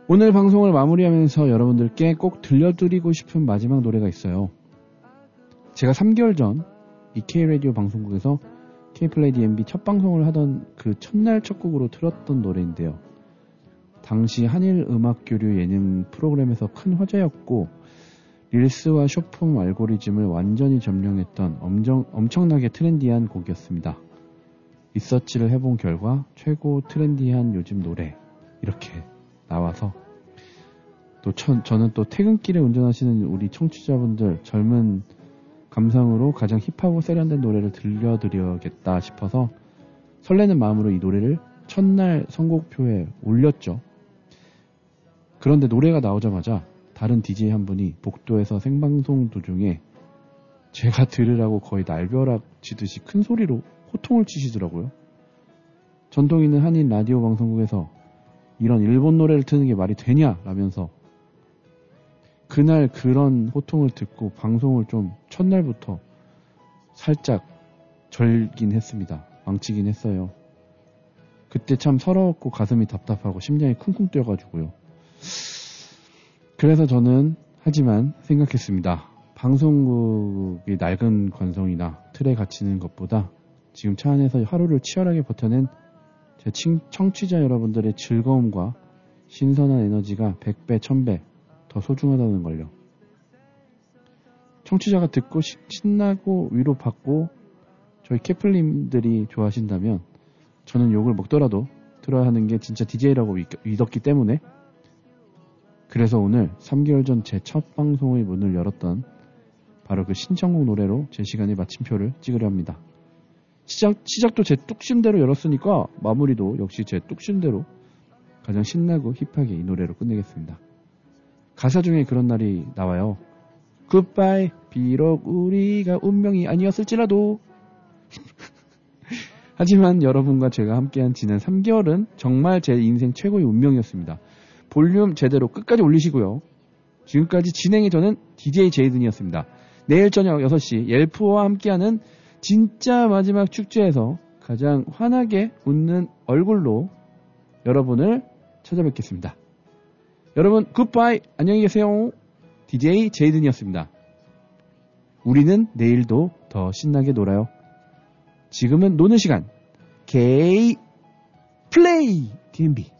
오늘 방송을 마무리하면서 여러분들께 꼭 들려드리고 싶은 마지막 노래가 있어요. 제가 3개월 전 이 K라디오 방송국에서 K플레이 DMB 첫 방송을 하던 그 첫날 첫 곡으로 틀었던 노래인데요. 당시 한일 음악 교류 예능 프로그램에서 큰 화제였고 릴스와 쇼폼 알고리즘을 완전히 점령했던 엄청나게 트렌디한 곡이었습니다. 리서치를 해본 결과 최고 트렌디한 요즘 노래 이렇게 나와서 또 저는 또 퇴근길에 운전하시는 우리 청취자분들 젊은 감성으로 가장 힙하고 세련된 노래를 들려드려야겠다 싶어서 설레는 마음으로 이 노래를 첫날 선곡표에 올렸죠. 그런데 노래가 나오자마자 다른 DJ 한 분이 복도에서 생방송 도중에 제가 들으라고 거의 날벼락 치듯이 큰 소리로 호통을 치시더라고요. 전통 있는 한인 라디오 방송국에서 이런 일본 노래를 트는 게 말이 되냐 라면서 그날 그런 호통을 듣고 방송을 좀 첫날부터 살짝 절긴 했습니다. 망치긴 했어요. 그때 참 서러웠고 가슴이 답답하고 심장이 쿵쿵 뛰어가지고요. 그래서 저는 하지만 생각했습니다. 방송국의 낡은 관성이나 틀에 갇히는 것보다 지금 차 안에서 하루를 치열하게 버텨낸 제 청취자 여러분들의 즐거움과 신선한 에너지가 100배, 1000배 더 소중하다는 걸요. 청취자가 듣고 신나고 위로받고 저희 캐플님들이 좋아하신다면 저는 욕을 먹더라도 들어야 하는 게 진짜 DJ라고 믿었기 때문에 그래서 오늘 3개월 전 제 첫 방송의 문을 열었던 바로 그 신청곡 노래로 제 시간에 마침표를 찍으려 합니다. 시작도 제 뚝심대로 열었으니까 마무리도 역시 제 뚝심대로 가장 신나고 힙하게 이 노래로 끝내겠습니다. 가사 중에 그런 날이 나와요. 굿바이 비록 우리가 운명이 아니었을지라도 하지만 여러분과 제가 함께한 지난 3개월은 정말 제 인생 최고의 운명이었습니다. 볼륨 제대로 끝까지 올리시고요. 지금까지 진행의 저는 DJ 제이든이었습니다. 내일 저녁 6시 옐프와 함께하는 진짜 마지막 축제에서 가장 환하게 웃는 얼굴로 여러분을 찾아뵙겠습니다. 여러분 굿바이 안녕히 계세요. DJ 제이든이었습니다. 우리는 내일도 더 신나게 놀아요. 지금은 노는 시간 K 플레이 DMB